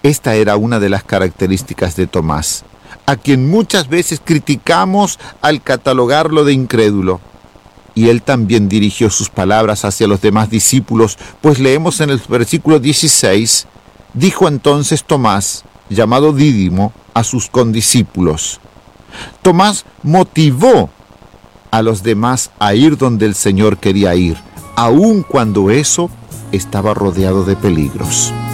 Esta era una de las características de Tomás, a quien muchas veces criticamos al catalogarlo de incrédulo. Y él también dirigió sus palabras hacia los demás discípulos, pues leemos en el versículo 16, dijo entonces Tomás, llamado Dídimo, a sus condiscípulos. Tomás motivó a los demás a ir donde el Señor quería ir, aun cuando eso estaba rodeado de peligros.